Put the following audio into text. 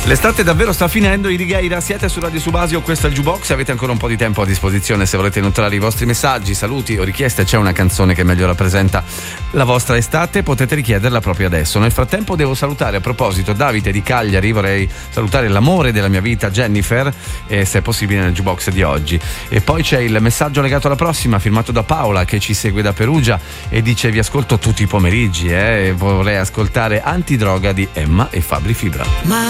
L'estate davvero sta finendo, Irigheira, siete su Radio Subasio, questo è il Jukebox, avete ancora un po' di tempo a disposizione se volete inoltrare i vostri messaggi, saluti o richieste, c'è una canzone che meglio rappresenta la vostra estate, potete richiederla proprio adesso. Nel frattempo devo salutare, a proposito, Davide di Cagliari, vorrei salutare l'amore della mia vita, Jennifer, se è possibile nel Jukebox di oggi. E poi c'è il messaggio legato alla prossima, firmato da Paola, che ci segue da Perugia e dice: vi ascolto tutti i pomeriggi, vorrei ascoltare Antidroga di Emma e Fabri Fibra.